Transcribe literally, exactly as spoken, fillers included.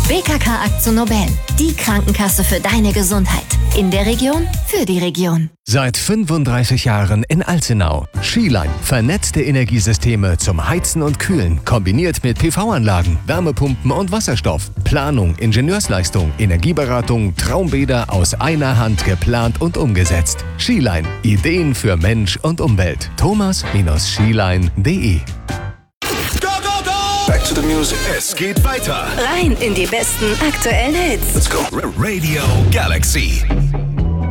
B K K Akzo Nobel, die Krankenkasse für deine Gesundheit. In der Region, für die Region. Seit fünfunddreißig Jahren in Alzenau. Skiline. Vernetzte Energiesysteme zum Heizen und Kühlen. Kombiniert mit P V-Anlagen, Wärmepumpen und Wasserstoff. Planung, Ingenieursleistung, Energieberatung, Traumbäder aus einer Hand geplant und umgesetzt. Skiline. Ideen für Mensch und Umwelt. thomas skiline punkt de Back to the music. Es geht weiter. Rein in die besten aktuellen Hits. Let's go. Radio Galaxy.